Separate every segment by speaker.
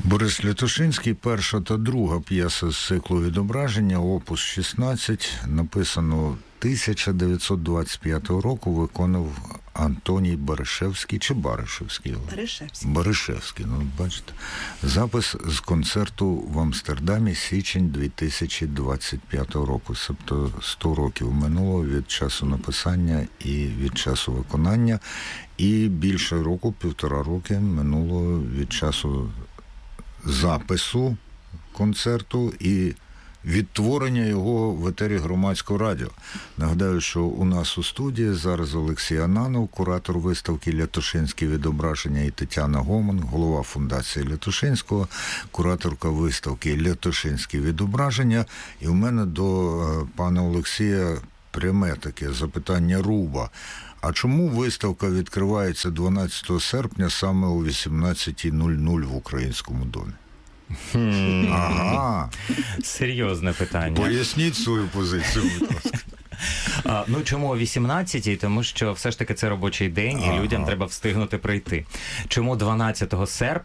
Speaker 1: Борис Лятошинський, перша та друга п'єса з циклу «Відображення», опус 16, написано 1925 року, виконав Антоній Баришевський чи Баришевський? Баришевський, ну бачите. Запис з концерту в Амстердамі, січень 2025 року. Тобто 100 років минуло від часу написання і від часу виконання, і більше року, 1,5 роки минуло від часу запису концерту і відтворення його в етері Громадського радіо. Нагадаю, що у нас у студії зараз Олексій Ананов, куратор виставки «Лятошинські відображення», і Тетяна Гоман, голова фундації Лятошинського, кураторка виставки «Лятошинські відображення». І у мене до пана Олексія пряме таке запитання руба. А чому виставка відкривається 12 серпня саме о 18:00 в Українському домі? Ага.
Speaker 2: Серйозне питання.
Speaker 1: Поясніть свою позицію, будь ласка.
Speaker 2: Ну, чому о 18-й? Тому що все ж таки це робочий день, і людям треба встигнути прийти. Чому 12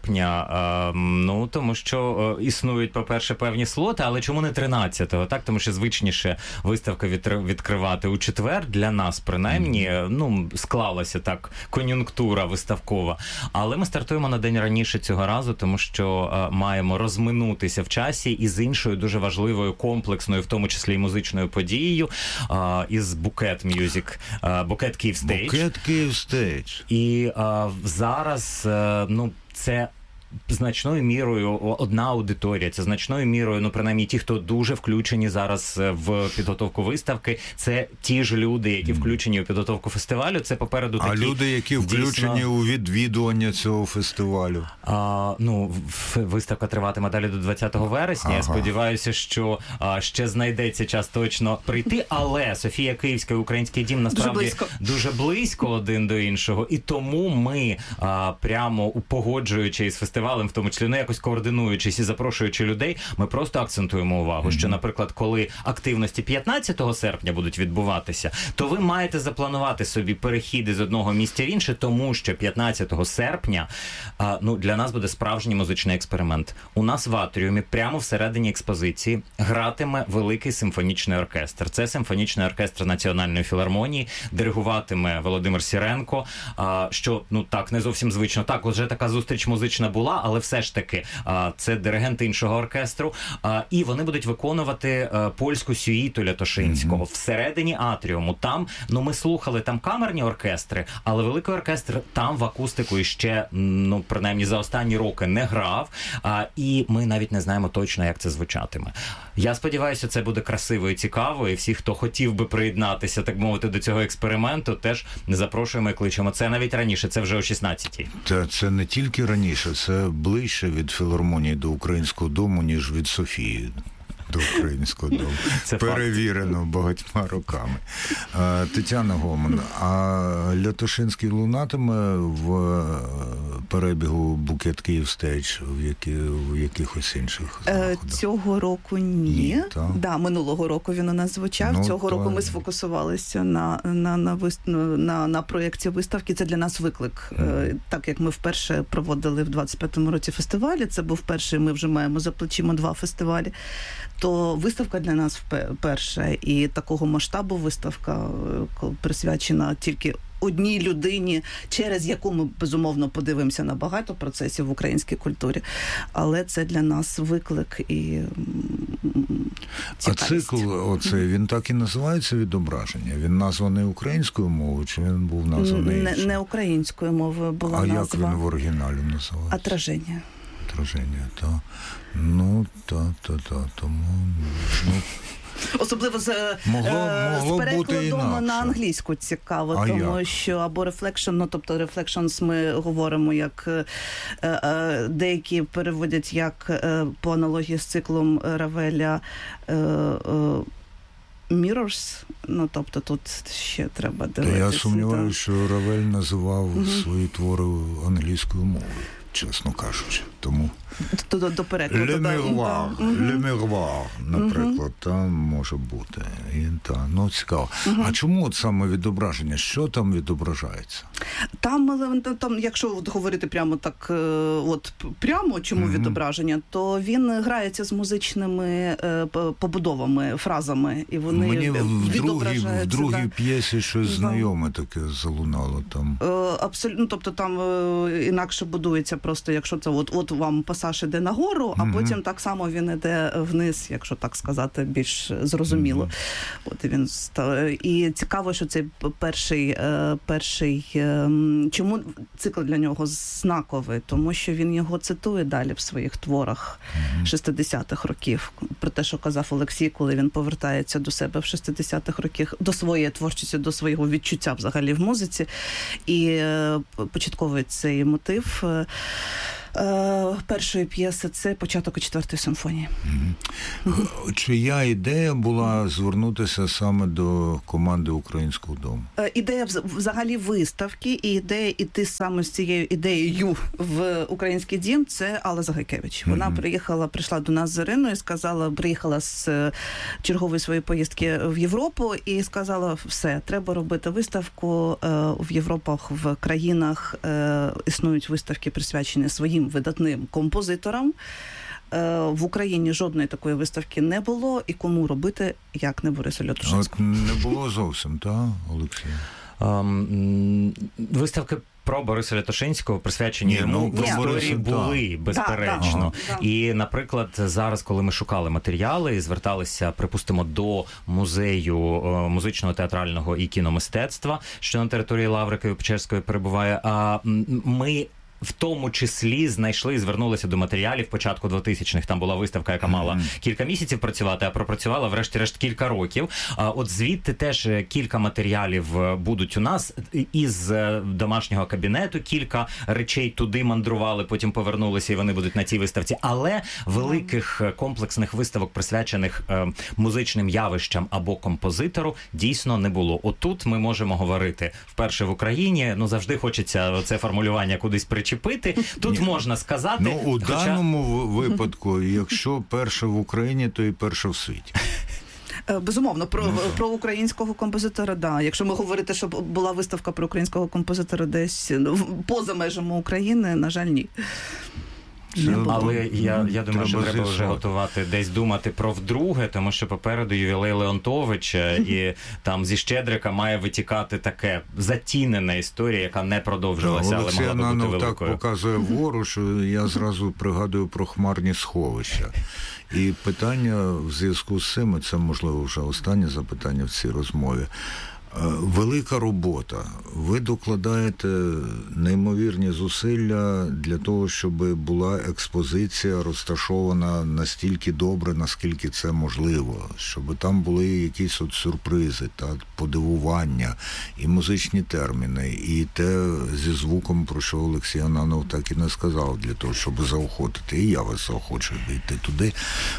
Speaker 2: серпня? Ну, тому що існують, по-перше, певні слоти, але чому не 13-го? Так, тому що звичніше виставка відкривати у четвер, для нас, принаймні, ну, склалася так кон'юнктура виставкова. Але ми стартуємо на день раніше цього разу, тому що маємо розминутися в часі із іншою дуже важливою, комплексною, в тому числі і музичною подією, із Букет Мюзик, Букет Київстейдж.
Speaker 1: Букет Київстейдж.
Speaker 2: І зараз, ну, це значною мірою одна аудиторія, це значною мірою, ну, принаймні, ті, хто дуже включені зараз в підготовку виставки, це ті ж люди, які включені у підготовку фестивалю, це попереду такі...
Speaker 1: А люди, які включені у відвідування цього фестивалю?
Speaker 2: Ну, виставка триватиме далі до 20 вересня, я сподіваюся, що ще знайдеться час точно прийти, але Софія Київська і Український дім насправді дуже близько один до іншого, і тому ми прямо погоджуючи із фестивалем, в тому числі, не якось координуючись і запрошуючи людей, ми просто акцентуємо увагу, що, наприклад, коли активності 15 серпня будуть відбуватися, то ви маєте запланувати собі перехід із одного місця в інше, тому що 15 серпня, ну, для нас буде справжній музичний експеримент. У нас в атріумі, прямо всередині експозиції, гратиме великий симфонічний оркестр. Це симфонічний оркестр Національної філармонії, диригуватиме Володимир Сіренко, що, ну, так, не зовсім звично. Так, вже така зустріч музична була, але все ж таки це диригенти іншого оркестру, і вони будуть виконувати польську сюїту Лятошинського всередині атріуму. Там, ну, ми слухали там камерні оркестри, але великий оркестр там в акустику іще, ну, принаймні за останні роки не грав, і ми навіть не знаємо точно, як це звучатиме. Я сподіваюся, це буде красиво і цікаво, і всі, хто хотів би приєднатися, так мовити, до цього експерименту, теж запрошуємо і кличемо. Це навіть раніше, це вже о 16-й.
Speaker 1: Це не тільки раніше, це ближче від філармонії до Українського дому, ніж від Софії до Українського дому. Це перевірено багатьма роками. Тетяна Гоман, а Лятошинський лунатиме в перебігу Букет Київстейдж в якихось інших заходах?
Speaker 3: Цього року ні. Да, минулого року він у нас звучав. Ну, цього року ми сфокусувалися на проєкті виставки. Це для нас виклик. Так як ми вперше проводили в 25-му році фестивалі, це був перший, ми вже маємо за плечима 2 фестивалі, то виставка для нас перша, і такого масштабу виставка присвячена тільки одній людині, через яку ми, безумовно, подивимося на багато процесів в українській культурі. Але це для нас виклик і цікавість.
Speaker 1: А цикл оцей, він так і називається «Відображення»? Він названий українською мовою, чи він був названий іншою?
Speaker 3: Не українською мовою була назва.
Speaker 1: А як він в оригіналі називається?
Speaker 3: «Отраження».
Speaker 1: «Отраження», так. Ну, тому... Ну...
Speaker 3: Особливо з перекладом на англійську цікаво, тому що або reflection, ну, тобто reflections ми говоримо як деякі переводять як по аналогії з циклом Равеля Mirrors, ну, тобто тут ще треба дивитися.
Speaker 1: Я сумніваюся, що Равель називав свої твори англійською мовою. чесно кажучи. Тому
Speaker 3: до перекладу.
Speaker 1: Le Miroir, наприклад, там може бути. Ну, цікаво. А чому от саме відображення? Що там відображається?
Speaker 3: Там, якщо от говорити прямо так, чому відображення, то він грається з музичними побудовами, фразами, і вони відображаються.
Speaker 1: В другій п'єсі щось знайоме таке залунало там.
Speaker 3: Абсолютно, тобто там інакше будується просто, якщо це от вам пасаж іде нагору, а потім так само він іде вниз, якщо так сказати, більш зрозуміло. От і цікаво, що цей перший чому цикл для нього знаковий? Тому що він його цитує далі в своїх творах 60-х років. Про те, що казав Олексій, коли він повертається до себе в 60-х років, до своєї творчості, до свого відчуття взагалі в музиці. І початковий цей мотив першої п'єси – це початок 4-ї симфонії.
Speaker 1: Чия ідея була звернутися саме до команди Українського дому?
Speaker 3: Ідея взагалі виставки і ідея іти саме з цією ідеєю в Український дім – це Алла Загайкевич. Вона прийшла до нас з Іриною і приїхала з чергової своєї поїздки в Європу і сказала, все, треба робити виставку в Європах, в країнах існують виставки, присвячені своїм видатним композиторам. В Україні жодної такої виставки не було, і кому робити, як не Борису Лятушинському.
Speaker 1: Не було зовсім, так, Олексій?
Speaker 2: Виставки про Бориса Лятушинського, присвячені йому в історії були, безперечно. І, наприклад, зараз, коли ми шукали матеріали і зверталися, припустимо, до музею музичного, театрального і кіномистецтва, що на території Лаври Києво-Печерської перебуває, ми в тому числі знайшли і звернулися до матеріалів початку 2000-х. Там була виставка, яка мала кілька місяців працювати, а пропрацювала врешті-решт кілька років. От звідти теж кілька матеріалів будуть у нас. Із домашнього кабінету кілька речей туди мандрували, потім повернулися, і вони будуть на цій виставці. Але великих комплексних виставок, присвячених музичним явищам або композитору, дійсно не було. Отут ми можемо говорити вперше в Україні, завжди хочеться це формулювання кудись причепити. Тут можна сказати...
Speaker 1: у даному випадку, якщо перше в Україні, то і перше в світі.
Speaker 3: Безумовно, про українського композитора, да. Якщо ми говорити, що була виставка про українського композитора десь поза межами України, на жаль, ні.
Speaker 2: Але я думаю, що треба вже готувати, десь думати про вдруге, тому що попереду ювілей Леонтовича, і там зі Щедрика має витікати таке затінена історія, яка не продовжилася, але могла би бути великою.
Speaker 1: Так показує вгору, що я зразу пригадую про хмарні сховища. І питання в зв'язку з цим, це, можливо, вже останнє запитання в цій розмові. Велика робота. Ви докладаєте неймовірні зусилля для того, щоб була експозиція розташована настільки добре, наскільки це можливо, щоб там були якісь сюрпризи, подивування, і музичні терміни, і те зі звуком, про що Олексій Ананов так і не сказав, для того, щоб заохотити. І я вас заохочую йти туди.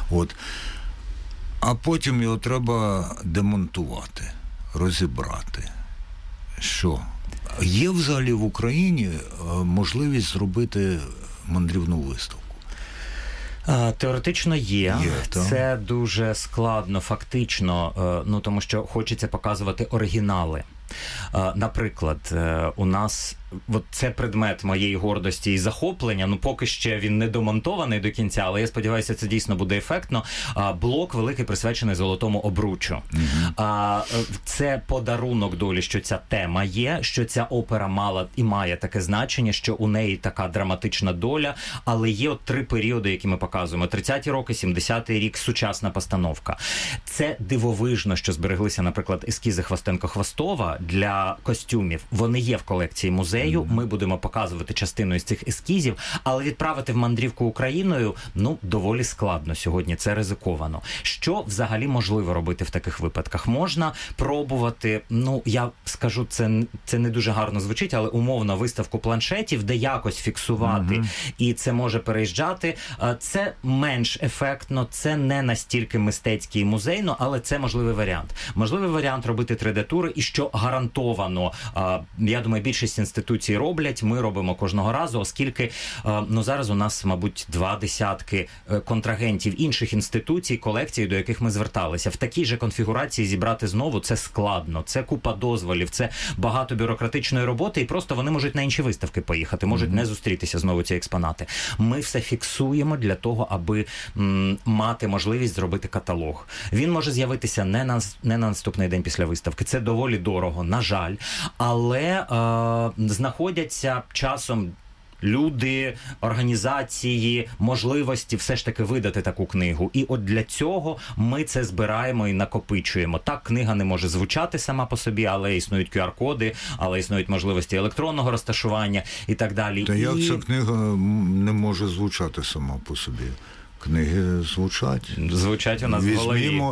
Speaker 1: А потім його треба демонтувати. Розібрати. Що? Є взагалі в Україні можливість зробити мандрівну виставку?
Speaker 2: Теоретично є. Це дуже складно фактично, тому що хочеться показувати оригінали. Наприклад, у нас це предмет моєї гордості і захоплення, поки ще він не домонтований до кінця, але я сподіваюся, це дійсно буде ефектно. Блок великий присвячений Золотому обручу. Це подарунок долі, що ця тема є, що ця опера мала і має таке значення, що у неї така драматична доля, але є 3 періоди, які ми показуємо. 30-ті роки, 70-й рік, сучасна постановка. Це дивовижно, що збереглися, наприклад, ескізи Хвостенко-Хвостова для костюмів. Вони є в колекції музею. Ми будемо показувати частину із цих ескізів, але відправити в мандрівку Україною, доволі складно сьогодні, це ризиковано. Що взагалі можливо робити в таких випадках? Можна пробувати, я скажу, це не дуже гарно звучить, але умовно виставку планшетів, де якось фіксувати, і це може переїжджати. Це менш ефектно, це не настільки мистецький і музейно, але це можливий варіант. Можливий варіант робити 3D-тури, і що гарантовано, я думаю, більшість інститутів інституції роблять, ми робимо кожного разу, оскільки зараз у нас, мабуть, 20 контрагентів інших інституцій, колекцій, до яких ми зверталися. В такій же конфігурації зібрати знову це складно, це купа дозволів, це багато бюрократичної роботи, і просто вони можуть на інші виставки поїхати, можуть не зустрітися знову ці експонати. Ми все фіксуємо для того, аби мати можливість зробити каталог. Він може з'явитися не на наступний день після виставки. Це доволі дорого, на жаль. Але знаходяться часом люди, організації, можливості все ж таки видати таку книгу. І от для цього ми це збираємо і накопичуємо. Так, книга не може звучати сама по собі, але існують QR-коди, але існують можливості електронного розташування і так далі.
Speaker 1: Та як ця книга не може звучати сама по собі? Книги звучать.
Speaker 2: Звучать у нас в голові.
Speaker 1: Візьмімо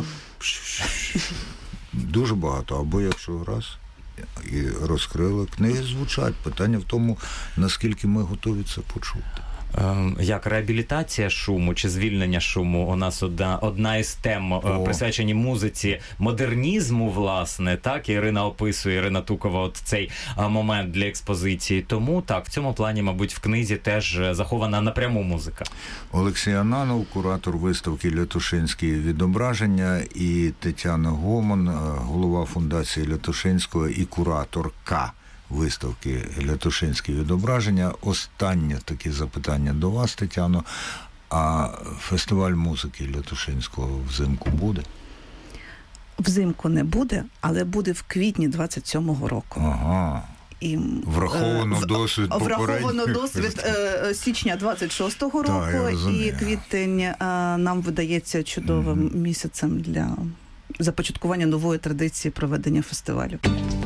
Speaker 1: дуже багато, або якщо раз і розкрили, книги звучать. Питання в тому, наскільки ми готові це почути.
Speaker 2: Як реабілітація шуму чи звільнення шуму, у нас одна із тем, присвячені музиці модернізму, власне, так, Ірина описує, Ірина Тукова, от цей момент для експозиції. Тому, так, в цьому плані, мабуть, в книзі теж захована напряму музика.
Speaker 1: Олексій Ананов, куратор виставки «Лятошинські відображення», і Тетяна Гомон, голова фундації Лятошинського і кураторка виставки «Лятошинські відображення». Останнє таке запитання до вас, Тетяно. А фестиваль музики Лятошинського взимку буде?
Speaker 3: Взимку не буде, але буде в квітні 27-го року.
Speaker 1: Ага.
Speaker 3: І
Speaker 1: враховано досвід попередньо.
Speaker 3: Враховано досвід січня 26-го року, і квітень нам видається чудовим місяцем для започаткування нової традиції проведення фестивалю.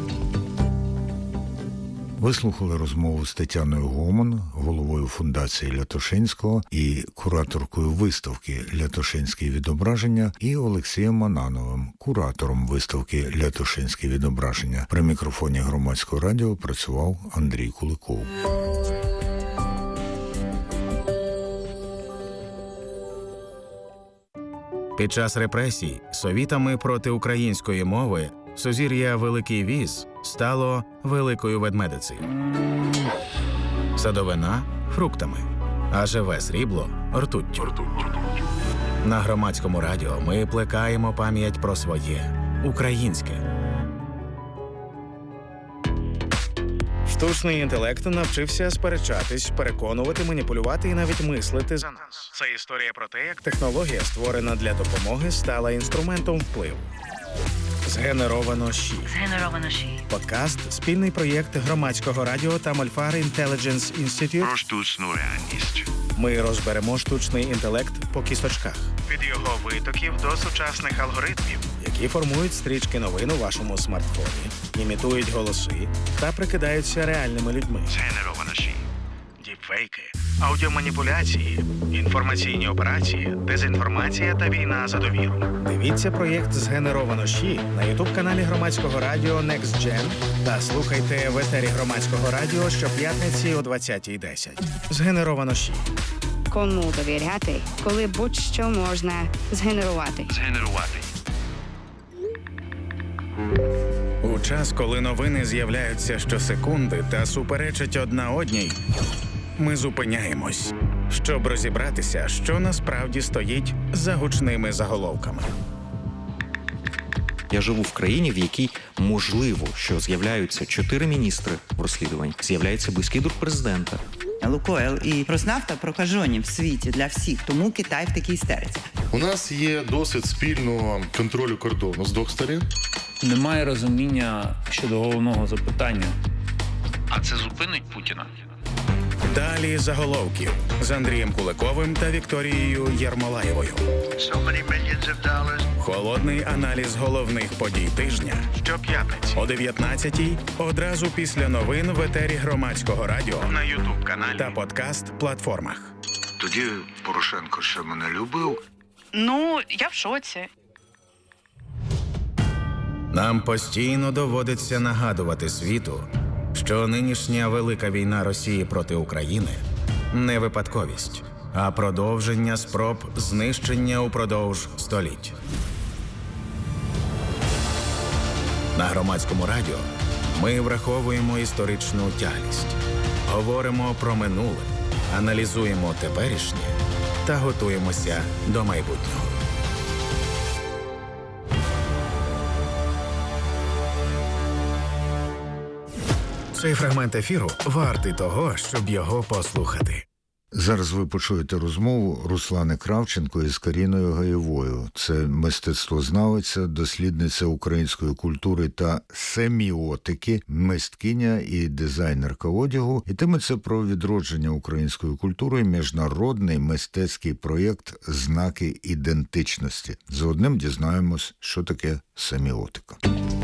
Speaker 1: Ви слухали розмову з Тетяною Гомон, головою фундації Лятошинського і кураторкою виставки «Лятошинські відображення», і Олексієм Анановим, куратором виставки «Лятошинські відображення». При мікрофоні Громадського радіо працював Андрій Куликов.
Speaker 4: Під час репресій совітами проти української мови сузір'я Великий Віз стало Великою Ведмедицею. Садовина – фруктами, а живе срібло – ртуттю. На Громадському радіо ми плекаємо пам'ять про своє – українське. Штучний інтелект навчився сперечатись, переконувати, маніпулювати і навіть мислити за нас. Це історія про те, як технологія, створена для допомоги, стала інструментом впливу. Згенеровано ЩІ. Подкаст – спільний проєкт Громадського радіо та Мольфар Intelligence Institute
Speaker 5: про штучну реальність.
Speaker 4: Ми розберемо штучний інтелект по кісточках. Від його витоків до сучасних алгоритмів, які формують стрічки новин у вашому смартфоні, імітують голоси та прикидаються реальними людьми.
Speaker 5: Згенеровано ЩІ.
Speaker 4: Діпфейки, аудіоманіпуляції, інформаційні операції, дезінформація та війна за довіру. Дивіться проєкт «Згенеровано ЩІ» на ютуб-каналі Громадського радіо Next Gen та слухайте в етері Громадського радіо щоп'ятниці о 20:10. «Згенеровано ЩІ».
Speaker 6: Кому довіряти, коли будь-що можна згенерувати?
Speaker 4: У час, коли новини з'являються щосекунди та суперечать одна одній, ми зупиняємось, щоб розібратися, що насправді стоїть за гучними заголовками.
Speaker 7: Я живу в країні, в якій можливо, що з'являються 4 міністри в розслідуванні, з'являється близький друг президента.
Speaker 8: Лукойл і Роснафта прокажені в світі для всіх, тому Китай в такій істериці.
Speaker 9: У нас є досвід спільного контролю кордону з двох сторін.
Speaker 10: Немає розуміння щодо головного запитання.
Speaker 5: А це зупинить Путіна?
Speaker 4: Далі заголовків з Андрієм Куликовим та Вікторією Єрмолаєвою. Холодний аналіз головних подій тижня. Щоп'ятниці о 19:00, одразу після новин в етері Громадського радіо, на ютуб-каналі та подкаст-платформах.
Speaker 1: Тоді Порошенко ще мене любив.
Speaker 11: Ну, я в шоці.
Speaker 4: Нам постійно доводиться нагадувати світу, що нинішня велика війна Росії проти України не випадковість, а продовження спроб знищення упродовж століть. На Громадському радіо Ми враховуємо історичну тяглість, говоримо про минуле, аналізуємо теперішнє та готуємося до майбутнього. Цей фрагмент ефіру вартий того, щоб його послухати.
Speaker 1: Зараз ви почуєте розмову Руслани Кравченко із Каріною Гаєвою. Це мистецтвознавиця, дослідниця української культури та семіотики, мисткиня і дизайнерка одягу. Йтиметься про відродження української культури, міжнародний мистецький проєкт «Знаки ідентичності». За одним дізнаємось, що таке семіотика.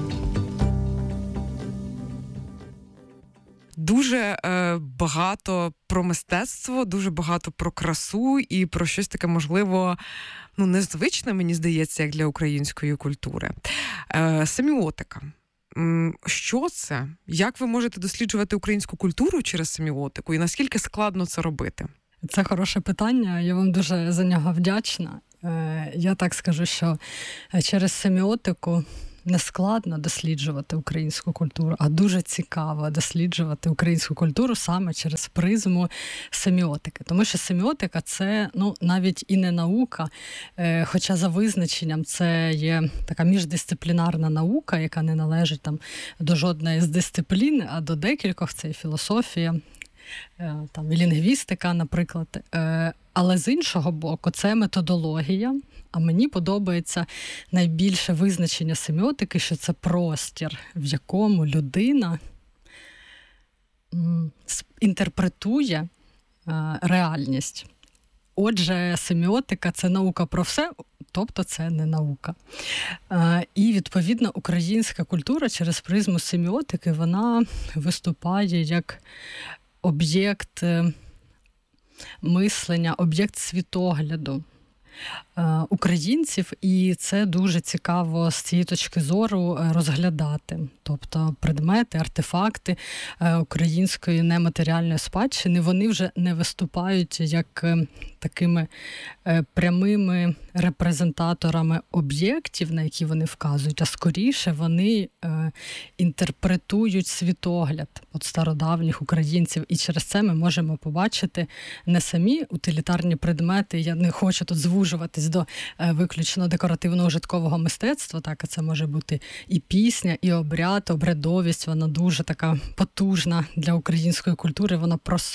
Speaker 12: Дуже багато про мистецтво, дуже багато про красу і про щось таке, можливо, незвичне, мені здається, як для української культури. Семіотика. Що це? Як ви можете досліджувати українську культуру через семіотику і наскільки складно це робити?
Speaker 13: Це хороше питання, я вам дуже за нього вдячна. Я так скажу, що через семіотику не складно досліджувати українську культуру, а дуже цікаво досліджувати українську культуру саме через призму семіотики. Тому що семіотика – це навіть і не наука, хоча за визначенням це є така міждисциплінарна наука, яка не належить до жодної з дисциплін, а до декількох – це і філософія, і лінгвістика, наприклад. Але з іншого боку, це методологія. А мені подобається найбільше визначення семіотики, що це простір, в якому людина інтерпретує реальність. Отже, семіотика – це наука про все, тобто це не наука. І, відповідно, українська культура через призму семіотики, вона виступає як об'єкт мислення, об'єкт світогляду українців, і це дуже цікаво з цієї точки зору розглядати. Тобто предмети, артефакти української нематеріальної спадщини, вони вже не виступають як такими прямими репрезентаторами об'єктів, на які вони вказують, а скоріше вони інтерпретують світогляд стародавніх українців. І через це ми можемо побачити не самі утилітарні предмети, я не хочу тут звужуватись до виключно декоративно-ужиткового мистецтва, так, а це може бути і пісня, і обряд, обрядовість, вона дуже така потужна для української культури, вона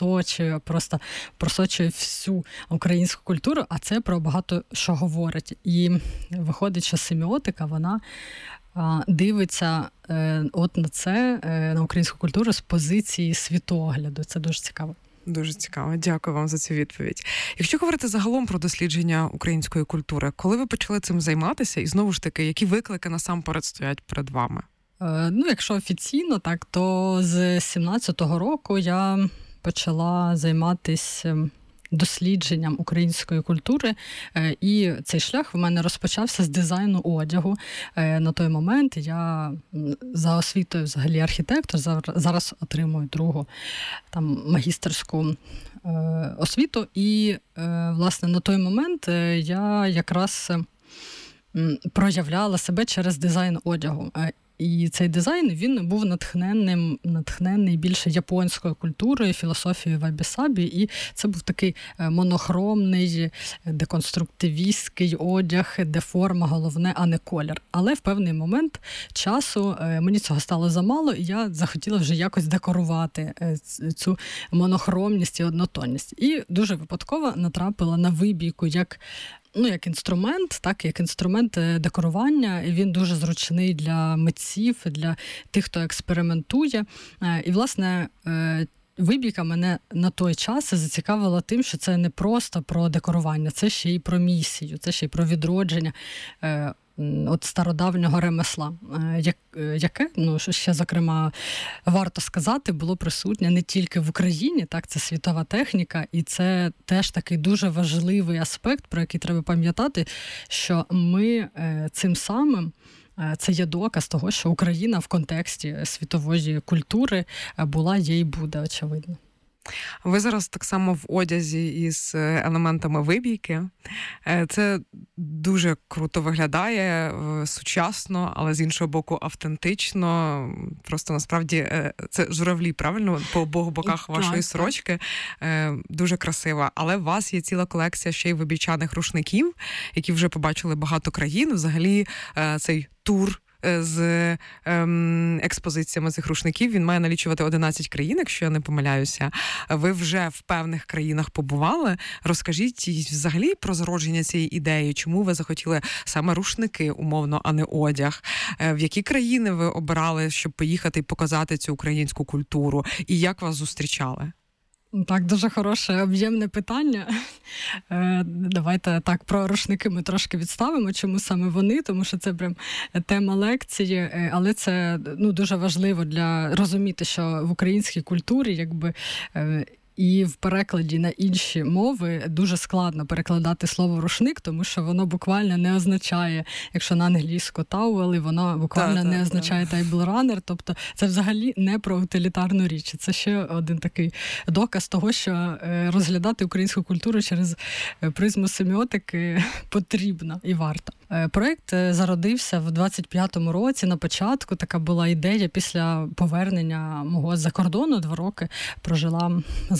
Speaker 13: просочує всю українську культуру, а це про багато що говорить. І виходить, що семіотика, вона дивиться от на це, на українську культуру з позиції світогляду. Це дуже цікаво.
Speaker 12: Дуже цікаво. Дякую вам за цю відповідь. Якщо говорити загалом про дослідження української культури, коли ви почали цим займатися, і знову ж таки, які виклики насамперед стоять перед вами?
Speaker 13: Якщо офіційно, так, то з 17-го року я почала займатися дослідженням української культури, і цей шлях в мене розпочався з дизайну одягу. На той момент я за освітою взагалі архітектор, зараз отримую другу магістерську освіту, і, власне, на той момент я якраз проявляла себе через дизайн одягу. І цей дизайн, він був натхнений більше японською культурою, філософією вабі-сабі, і це був такий монохромний, деконструктивістський одяг, де форма головне, а не колір. Але в певний момент часу мені цього стало замало, і я захотіла вже якось декорувати цю монохромність і однотонність. І дуже випадково натрапила на вибійку як інструмент декорування, і він дуже зручний для митців, для тих, хто експериментує. І, власне, вибійка мене на той час зацікавила тим, що це не просто про декорування, це ще й про місію, це ще й про відродження стародавнього ремесла, яке, що ще, зокрема, варто сказати, було присутнє не тільки в Україні, так, це світова техніка, і це теж такий дуже важливий аспект, про який треба пам'ятати, що ми цим самим, це є доказ того, що Україна в контексті світової культури була, є і буде, очевидно.
Speaker 12: Ви зараз так само в одязі із елементами вибійки. Це дуже круто виглядає, сучасно, але з іншого боку автентично. Просто насправді це журавлі, правильно? По обох боках вашої сорочки. Дуже красива. Але у вас є ціла колекція ще й вибійчаних рушників, які вже побачили багато країн. Взагалі цей тур з експозиціями цих рушників, він має налічувати 11 країн, якщо я не помиляюся. Ви вже в певних країнах побували. Розкажіть взагалі про зародження цієї ідеї. Чому ви захотіли саме рушники, умовно, а не одяг? В які країни ви обирали, щоб поїхати і показати цю українську культуру? І як вас зустрічали?
Speaker 13: Так, дуже хороше, об'ємне питання. Давайте так, про рушники ми трошки відставимо, чому саме вони, тому що це прям тема лекції, але це дуже важливо для розуміти, що в українській культурі якби і в перекладі на інші мови дуже складно перекладати слово рушник, тому що воно буквально не означає, якщо на англійську тауел, воно буквально не означає тайблранер, тобто це взагалі не про утилітарну річ. Це ще один такий доказ того, що розглядати українську культуру через призму семіотики потрібно і варто. Проєкт зародився в 25-му році, на початку така була ідея після повернення мого з-за кордону, 2 роки прожила